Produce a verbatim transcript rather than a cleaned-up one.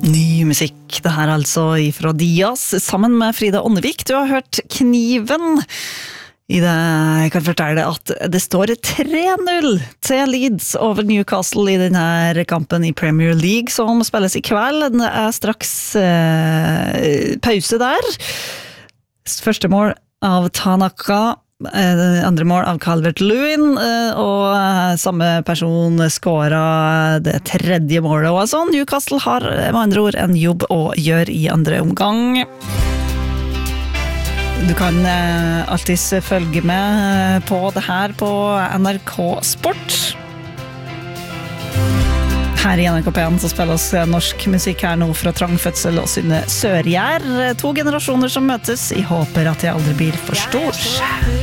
Ny musikk, det her altså ifra Dias, sammen med Frida Åndevik. Du har hørt Kniven. I det, jeg kan fortelle at det står tre null til Leeds over Newcastle i denne kampen i Premier League som spilles i kveld. Det er straks eh, pause der. Første mål av Tanaka, andre mål av Calvert-Lewin, og samme person skåret det tredje målet. Og altså, Newcastle har med andre ord en jobb å gjøre i andre omgang. Du kan alltid følge med på det her på N R K Sport. Her i N R K P en så spiller oss norsk musikk her nå fra Trangfødsel og Synne Sørgjær. To generasjoner som møtes. Jeg håper at jeg aldri blir for stor.